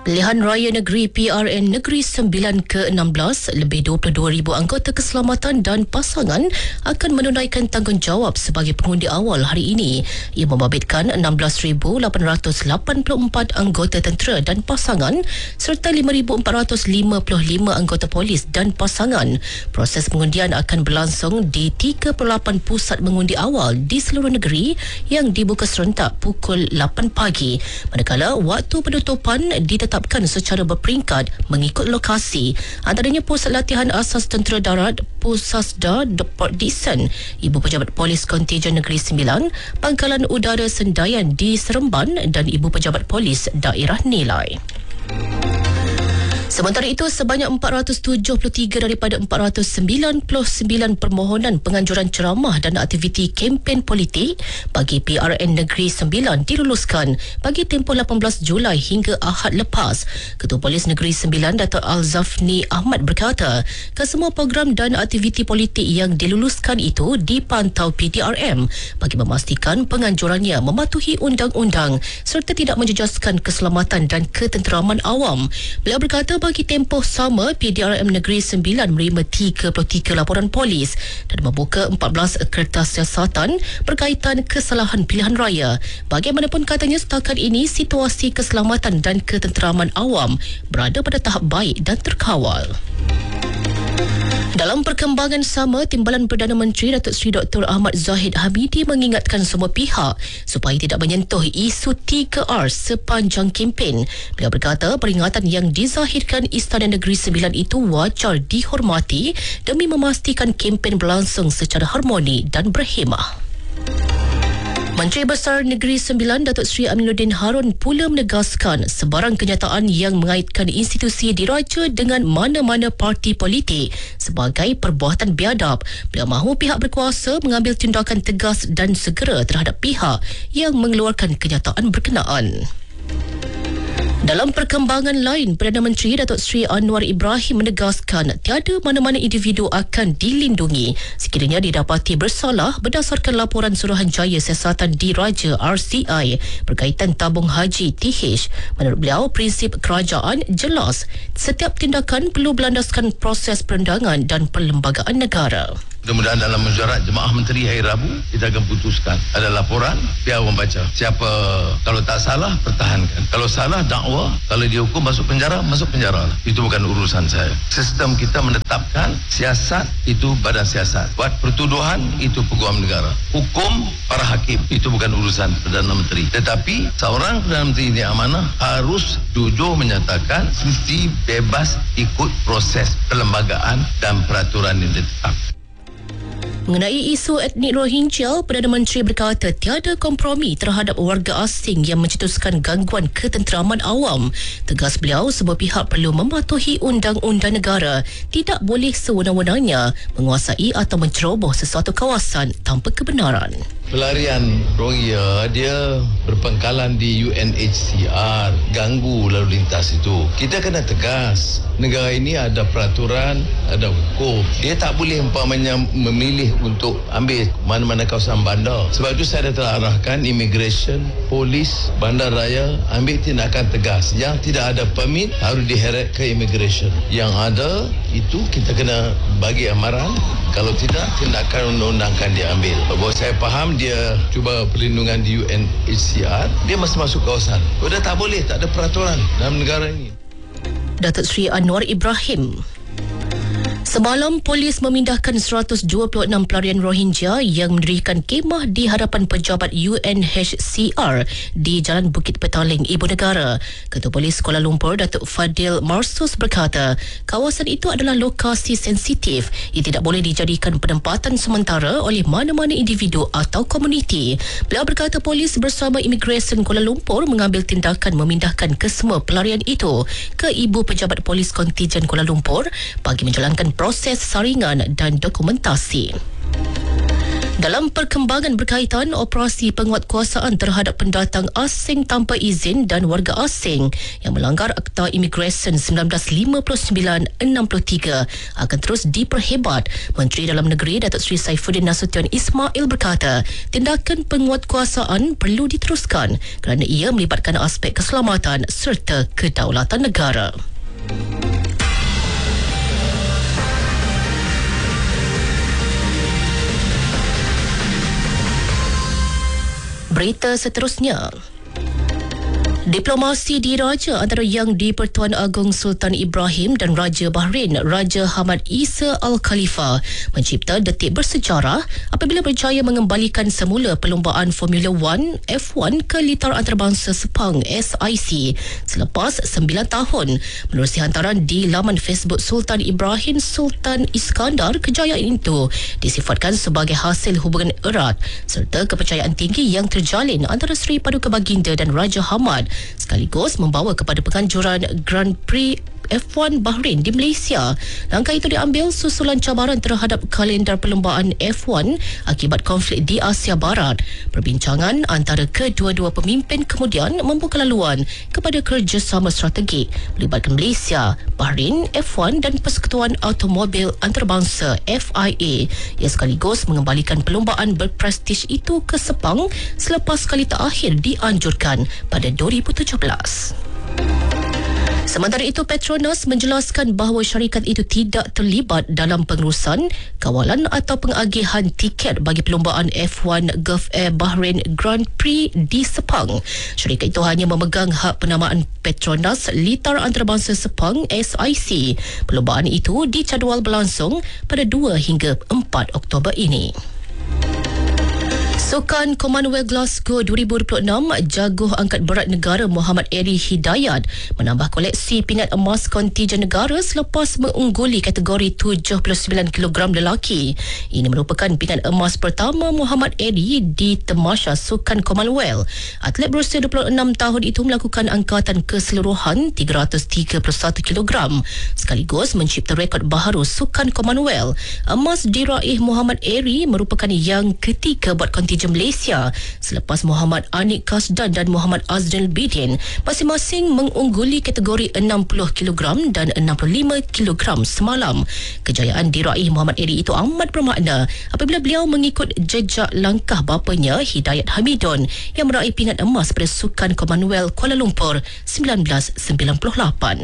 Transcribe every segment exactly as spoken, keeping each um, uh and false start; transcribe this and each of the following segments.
Pilihan Raya Negeri P R N Negeri sembilan ke enam belas, lebih dua puluh dua ribu anggota keselamatan dan pasangan akan menunaikan tanggungjawab sebagai pengundi awal hari ini. Ia membabitkan enam belas ribu lapan ratus lapan puluh empat anggota tentera dan pasangan serta lima ribu empat ratus lima puluh lima anggota polis dan pasangan. Proses pengundian akan berlangsung di tiga puluh lapan pusat mengundi awal di seluruh negeri yang dibuka serentak pukul lapan pagi. Manakala waktu penutupan ditetapkan ditetapkan secara berperingkat mengikut lokasi, antaranya Pusat Latihan Asas Tentera Darat Pusasda Port Dickson, Ibu Pejabat Polis Kontijen Negeri Sembilan, Pangkalan Udara Sendayan di Seremban dan Ibu Pejabat Polis Daerah Nilai. Sementara itu, sebanyak empat ratus tujuh puluh tiga daripada empat ratus sembilan puluh sembilan permohonan penganjuran ceramah dan aktiviti kempen politik bagi P R N Negeri Sembilan diluluskan bagi tempoh lapan belas Julai hingga Ahad lepas. Ketua Polis Negeri Sembilan, Dato' Al-Zafni Ahmad berkata, kesemua program dan aktiviti politik yang diluluskan itu dipantau P D R M bagi memastikan penganjurannya mematuhi undang-undang serta tidak menjejaskan keselamatan dan ketenteraman awam. Beliau berkata, bagi tempoh sama, P D R M Negeri Sembilan menerima tiga puluh tiga laporan polis dan membuka empat belas kertas siasatan berkaitan kesalahan pilihan raya. Bagaimanapun katanya, setakat ini situasi keselamatan dan ketenteraman awam berada pada tahap baik dan terkawal. Dalam perkembangan sama, Timbalan Perdana Menteri Datuk Seri Doktor Ahmad Zahid Hamidi mengingatkan semua pihak supaya tidak menyentuh isu tiga R sepanjang kempen. Beliau berkata peringatan yang dizahirkan Istana Negeri Sembilan itu wajar dihormati demi memastikan kempen berlangsung secara harmoni dan berhemah. Menteri Besar Negeri Sembilan Datuk Seri Aminuddin Harun pula menegaskan sebarang kenyataan yang mengaitkan institusi diraja dengan mana-mana parti politik sebagai perbuatan biadab. Beliau mahu pihak berkuasa mengambil tindakan tegas dan segera terhadap pihak yang mengeluarkan kenyataan berkenaan. Dalam perkembangan lain, Perdana Menteri Datuk Seri Anwar Ibrahim menegaskan tiada mana-mana individu akan dilindungi sekiranya didapati bersalah berdasarkan laporan Suruhanjaya Siasatan Diraja R C I berkaitan tabung haji T H. Menurut beliau, prinsip kerajaan jelas. Setiap tindakan perlu berlandaskan proses perendangan dan perlembagaan negara. Mudah-mudahan dalam mesyuarat Jemaah Menteri hari Rabu kita akan putuskan. Ada laporan, biar orang baca. Siapa kalau tak salah, pertahankan. Kalau salah, dakwa. Kalau dihukum masuk penjara, masuk penjara. Itu bukan urusan saya. Sistem kita menetapkan siasat itu badan siasat. Buat pertuduhan itu peguam negara. Hukum para hakim itu bukan urusan Perdana Menteri. Tetapi seorang Perdana Menteri ini amanah harus jujur menyatakan mesti bebas ikut proses perlembagaan dan peraturan yang ditetapkan. Mengenai isu etnik Rohingya, Perdana Menteri berkata tiada kompromi terhadap warga asing yang mencetuskan gangguan ketenteraman awam. Tegas beliau, semua pihak perlu mematuhi undang-undang negara, tidak boleh sewenang-wenangnya menguasai atau menceroboh sesuatu kawasan tanpa kebenaran. Pelarian Rohingya dia berpangkalan di U N H C R, ganggu lalu lintas itu. Kita kena tegas. Negara ini ada peraturan, ada hukum. Dia tak boleh umpamanya memilih untuk ambil mana-mana kawasan bandar. Sebab itu saya dah telah arahkan immigration, polis, bandar raya ambil tindakan tegas. Yang tidak ada permit harus diheret ke immigration. Yang ada itu kita kena bagi amaran. Kalau tidak, tindakan undang-undang akan diambil. Bahawa saya faham dia cuba perlindungan di U N H C R, dia masih masuk kawasan. Sudah tak boleh, tak ada peraturan dalam negara ini. Datuk Seri Anwar Ibrahim. Semalam, polis memindahkan seratus dua puluh enam pelarian Rohingya yang mendirikan kemah di hadapan pejabat U N H C R di Jalan Bukit Petaling, Ibu Negara. Ketua Polis Kuala Lumpur, Datuk Fadil Marsus berkata, kawasan itu adalah lokasi sensitif yang tidak boleh dijadikan penempatan sementara oleh mana-mana individu atau komuniti. Beliau berkata polis bersama Imigresen Kuala Lumpur mengambil tindakan memindahkan kesemua pelarian itu ke Ibu Pejabat Polis Kontijen Kuala Lumpur bagi menjalankan proses saringan dan dokumentasi. Dalam perkembangan berkaitan operasi penguatkuasaan terhadap pendatang asing tanpa izin dan warga asing yang melanggar Akta Imigresen seribu sembilan ratus lima puluh sembilan enam puluh tiga akan terus diperhebat. Menteri Dalam Negeri Datuk Seri Saifuddin Nasution Ismail berkata, tindakan penguatkuasaan perlu diteruskan kerana ia melibatkan aspek keselamatan serta kedaulatan negara. Berita seterusnya. Diplomasi diraja antara Yang di-Pertuan Agong Sultan Ibrahim dan Raja Bahrain Raja Hamad Isa Al Khalifa mencipta detik bersejarah apabila berjaya mengembalikan semula perlumbaan Formula One F one ke litar antarabangsa Sepang S I C selepas sembilan tahun. Menerusi hantaran di laman Facebook Sultan Ibrahim Sultan Iskandar, kejayaan itu disifatkan sebagai hasil hubungan erat serta kepercayaan tinggi yang terjalin antara Seri Paduka Baginda dan Raja Hamad, sekaligus membawa kepada penganjuran Grand Prix F one Bahrain di Malaysia. Langkah itu diambil susulan cabaran terhadap kalendar perlumbaan F one akibat konflik di Asia Barat. Perbincangan antara kedua-dua pemimpin kemudian membuka laluan kepada kerjasama strategik melibatkan Malaysia, Bahrain, F one dan Persekutuan Automobil Antarabangsa F I A yang sekaligus mengembalikan perlumbaan berprestij itu ke Sepang selepas kali terakhir dianjurkan pada dua ribu tujuh belas. Sementara itu, Petronas menjelaskan bahawa syarikat itu tidak terlibat dalam pengurusan, kawalan atau pengagihan tiket bagi perlumbaan F one Gulf Air Bahrain Grand Prix di Sepang. Syarikat itu hanya memegang hak penamaan Petronas Litar Antarabangsa Sepang S I C. Perlumbaan itu dijadual berlangsung pada dua hingga empat Oktober ini. Sukan Commonwealth Glasgow dua ribu dua puluh enam, jaguh angkat berat negara Muhammad Eri Hidayat menambah koleksi pingat emas kontijen negara selepas mengungguli kategori tujuh puluh sembilan kilogram lelaki. Ini merupakan pingat emas pertama Muhammad Eri di Tamasya Sukan Commonwealth. Atlet berusia dua puluh enam tahun itu melakukan angkatan keseluruhan tiga ratus tiga puluh satu kilogram sekaligus mencipta rekod baharu Sukan Commonwealth. Emas diraih Muhammad Eri merupakan yang ketiga buat kontijen Malaysia selepas Muhammad Anik Kasdan dan Muhammad Azril Bidin masing-masing mengungguli kategori enam puluh kilogram dan enam puluh lima kilogram semalam. Kejayaan diraih Muhammad Eri itu amat bermakna apabila beliau mengikut jejak langkah bapanya Hidayat Hamidon yang meraih pingat emas pada Sukan Commonwealth Kuala Lumpur seribu sembilan ratus sembilan puluh lapan.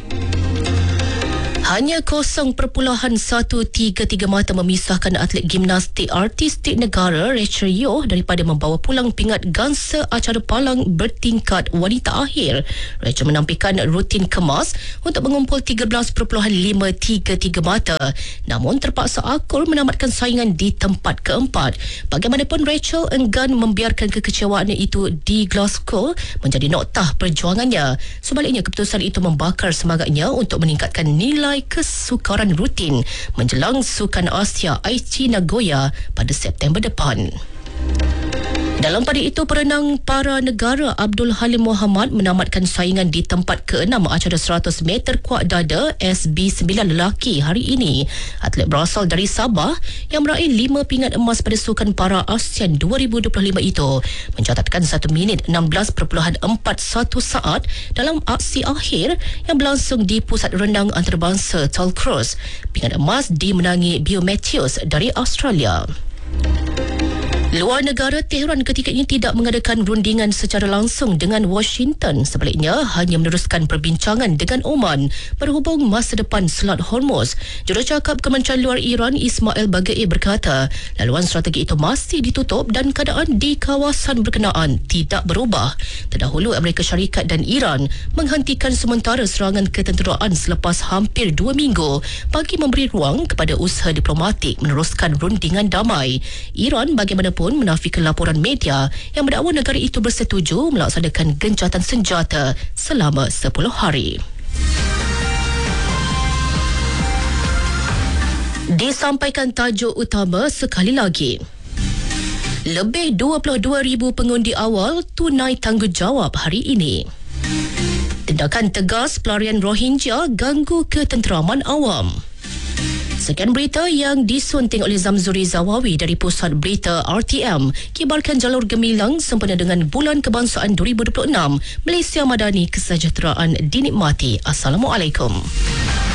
Hanya kosong perpuluhan satu tiga tiga mata memisahkan atlet gimnastik artistik negara Rachel Yeoh daripada membawa pulang pingat gangsa acara palang bertingkat wanita akhir. Rachel menampilkan rutin kemas untuk mengumpul tiga belas perpuluhan lima tiga tiga mata, namun terpaksa akur menamatkan saingan di tempat keempat. Bagaimanapun, Rachel enggan membiarkan kekecewaannya itu di Glasgow menjadi noktah perjuangannya. Sebaliknya, keputusan itu membakar semangatnya untuk meningkatkan nilai kesukaran rutin menjelang Sukan Asia Aichi Nagoya pada September depan. Dalam pada itu, perenang para negara Abdul Halim Mohamad menamatkan saingan di tempat keenam acara seratus meter kuat dada S B sembilan lelaki hari ini. Atlet berasal dari Sabah yang meraih lima pingat emas pada Sukan Para ASEAN dua ribu dua puluh lima itu mencatatkan satu minit enam belas perpuluhan empat satu saat dalam aksi akhir yang berlangsung di Pusat Renang Antarabangsa Tallcross. Pingat emas dimenangi Bio Matthews dari Australia. Luar negara, Tehran ketika ini tidak mengadakan rundingan secara langsung dengan Washington. Sebaliknya, hanya meneruskan perbincangan dengan Oman berhubung masa depan Selat Hormuz. Jurucakap Kementerian Luar Iran Ismail Baqai berkata, laluan strategi itu masih ditutup dan keadaan di kawasan berkenaan tidak berubah. Terdahulu, Amerika Syarikat dan Iran menghentikan sementara serangan ketenteraan selepas hampir dua minggu bagi memberi ruang kepada usaha diplomatik meneruskan rundingan damai. Iran bagaimanapun pun menafikan laporan media yang mendakwa negara itu bersetuju melaksanakan gencatan senjata selama sepuluh hari. Disampaikan tajuk utama sekali lagi. Lebih dua puluh dua ribu pengundi awal tunai tanggungjawab hari ini. Tindakan tegas pelarian Rohingya ganggu ketenteraman awam. Sekian berita yang disunting oleh Zamzuri Zawawi dari Pusat Berita R T M. Kibarkan jalur gemilang sempena dengan Bulan Kebangsaan dua ribu dua puluh enam. Malaysia Madani, kesejahteraan dinikmati. Assalamualaikum.